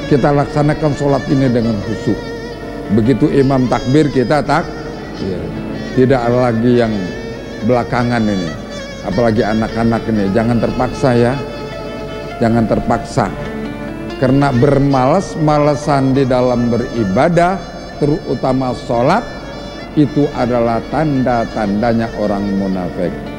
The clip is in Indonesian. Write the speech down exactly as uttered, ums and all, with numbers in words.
kita laksanakan sholat ini dengan khusyuk. Begitu imam takbir kita tak, ya, tidak ada lagi yang belakangan ini. Apalagi anak-anak ini, jangan terpaksa ya, jangan terpaksa. Karena bermalas-malasan di dalam beribadah, terutama sholat, itu adalah tanda-tandanya orang munafik.